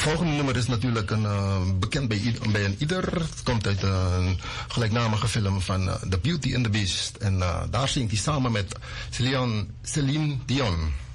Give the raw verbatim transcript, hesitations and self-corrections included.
volgende nummer is natuurlijk een, uh, bekend bij, ieder, bij een ieder. Het komt uit een gelijknamige film van uh, The Beauty and the Beast. En uh, daar zingt hij samen met Celine, Celine Dion.